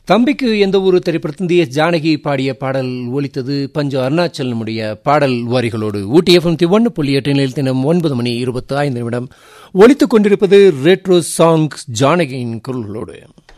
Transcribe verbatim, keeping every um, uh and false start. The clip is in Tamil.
தம்பிக்கு எந்த ஒரு திரைப்படத்தின் எஸ் ஜானகி பாடிய பாடல் ஒலித்தது. பஞ்சு அருணாச்சலனுடைய பாடல் வரிகளோடு ஊட்டி எஃப்எம் ஒன்று புள்ளி எட்டு நிலையில் தினம் ஒன்பது மணி இருபத்தி ஐந்து நிமிடம் ஒலித்துக் கொண்டிருப்பது ரெட்ரோ சாங்ஸ் ஜானகியின் குரல்களோடு.